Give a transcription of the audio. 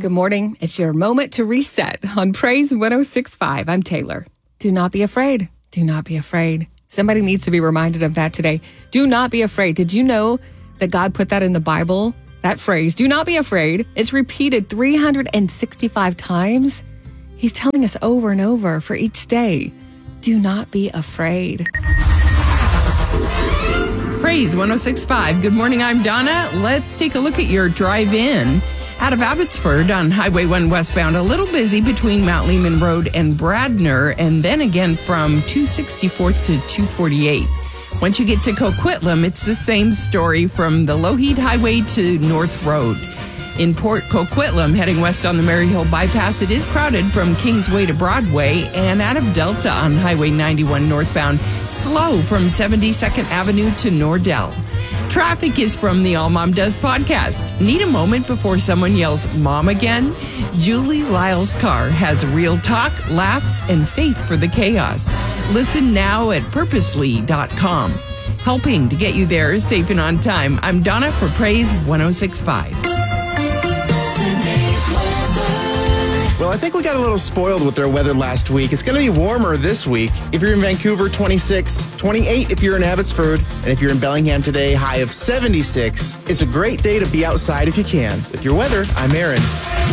Good morning. It's your moment to reset on Praise 106.5. I'm Taylor. Do not be afraid. Do not be afraid. Somebody needs to be reminded of that today. Do not be afraid. Did you know that God put that in the Bible? That phrase, do not be afraid. It's repeated 365 times. He's telling us over and over for each day. Do not be afraid. Praise 106.5. Good morning, I'm Donna. Let's take a look at your drive-in. Out of Abbotsford on Highway 1 westbound, a little busy between Mount Lehman Road and Bradner, and then again from 264th to 248. Once you get to Coquitlam, it's the same story from the Lougheed Highway to North Road. In Port Coquitlam, heading west on the Maryhill bypass, it is crowded from Kingsway to Broadway, and out of Delta on Highway 91 northbound, slow from 72nd Avenue to Nordell. Traffic is from the All Mom Does podcast. Need a moment before someone yells Mom again? Julie Lyle's car has real talk, laughs, and faith for the chaos. Listen now at purposely.com. Helping to get you there safe and on time. I'm Donna for Praise 106.5. Well, I think we got a little spoiled with their weather last week. It's going to be warmer this week. If you're in Vancouver, 26, 28 if you're in Abbotsford, and if you're in Bellingham today, high of 76. It's a great day to be outside if you can. With your weather, I'm Aaron.